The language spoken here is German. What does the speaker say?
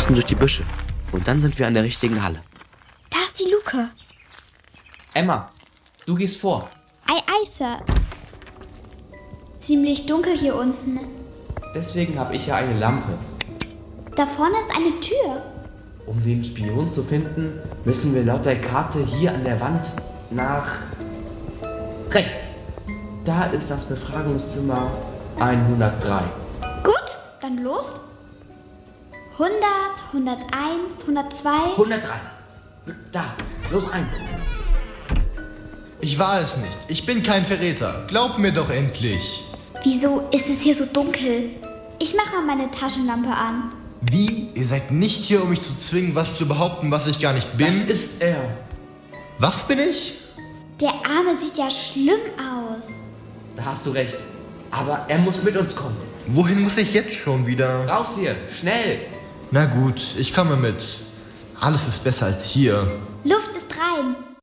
müssen durch die Büsche. Und dann sind wir an der richtigen Halle. Da ist die Luke. Emma, du gehst vor. Ei, ei, Sir. Ziemlich dunkel hier unten. Deswegen habe ich ja eine Lampe. Da vorne ist eine Tür. Um den Spion zu finden, müssen wir laut der Karte hier an der Wand nach rechts. Da ist das Befragungszimmer 103. Gut, dann los. 100, 101, 102. 103. Da, los rein. Ich war es nicht. Ich bin kein Verräter. Glaub mir doch endlich. Wieso ist es hier so dunkel? Ich mach mal meine Taschenlampe an. Wie? Ihr seid nicht hier, um mich zu zwingen, was zu behaupten, was ich gar nicht bin? Das ist er. Was bin ich? Der Arme sieht ja schlimm aus. Da hast du recht. Aber er muss mit uns kommen. Wohin muss ich jetzt schon wieder? Raus hier, schnell. Na gut, ich komme mit. Alles ist besser als hier. Luft ist rein.